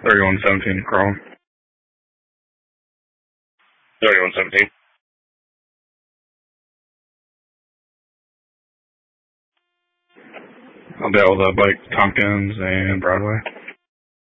3117 Chrome. 3117. I'll be able to bike Tompkins and Broadway.